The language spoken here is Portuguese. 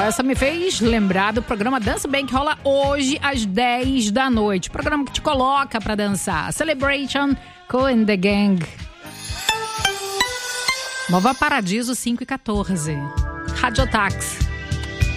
essa me fez lembrar do programa Dança Bem, que rola hoje às 10 da noite. Programa que te coloca pra dançar. Celebration, Kool and the Gang. Nova Paradiso 5 e 14. Radiotaxi.